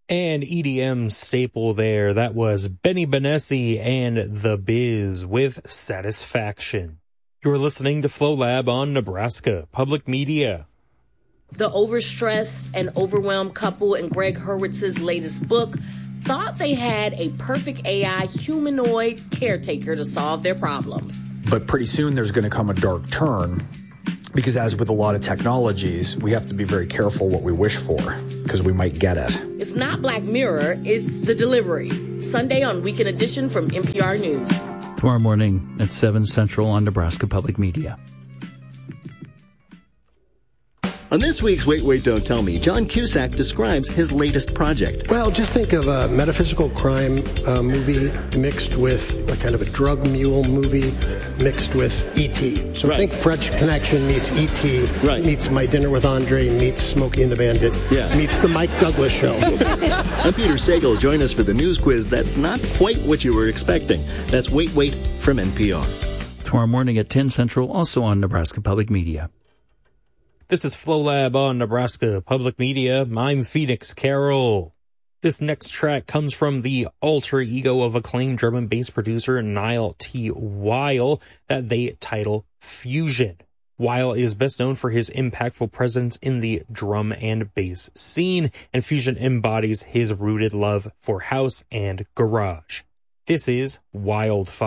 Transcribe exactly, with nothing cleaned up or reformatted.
An E D M staple there, that was Benny Benassi and The Biz with Satisfaction. You're listening to Flow Lab on Nebraska Public Media. The overstressed and overwhelmed couple in Greg Hurwitz's latest book thought they had a perfect A I humanoid caretaker to solve their problems. But pretty soon there's going to come a dark turn, because as with a lot of technologies, we have to be very careful what we wish for, because we might get it. It's not Black Mirror, it's The Delivery. Sunday on Weekend Edition from N P R News. Tomorrow morning at seven Central on Nebraska Public Media. On this week's Wait, Wait, Don't Tell Me, John Cusack describes his latest project. Well, just think of a metaphysical crime uh, movie mixed with a kind of a drug mule movie mixed with E T So right. think French Connection meets E T Right. meets My Dinner with Andre, meets Smokey and the Bandit, Yeah. meets The Mike Douglas Show. I'm Peter Sagal. Join us for the news quiz that's not quite what you were expecting. That's Wait, Wait from N P R. Tomorrow morning at ten Central, also on Nebraska Public Media. This is Flow Lab on Nebraska Public Media. I'm Phoenix Carroll. This next track comes from the alter ego of acclaimed drum and bass producer Niall T. Weil that they title Fusion. Weil is best known for his impactful presence in the drum and bass scene, and Fusion embodies his rooted love for house and garage. This is Wildfire.